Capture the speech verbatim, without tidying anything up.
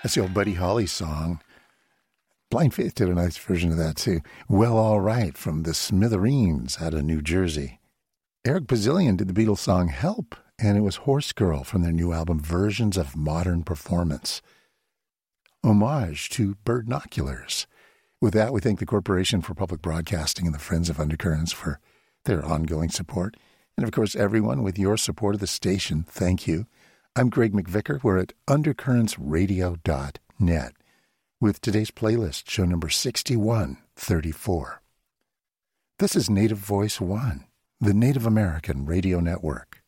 That's the old Buddy Holly song. Blind Faith did a nice version of that, too. Well, All Right, from the Smithereens out of New Jersey. Eric Bazillion did the Beatles song Help, and it was Horse Girl from their new album Versions of Modern Performance. Homage to Birdnoculars. With that, we thank the Corporation for Public Broadcasting and the Friends of Undercurrents for their ongoing support. And, of course, everyone with your support of the station, thank you. I'm Greg McVicker. We're at undercurrents radio dot net with today's playlist, show number sixty-one thirty-four. This is Native Voice One, the Native American Radio Network.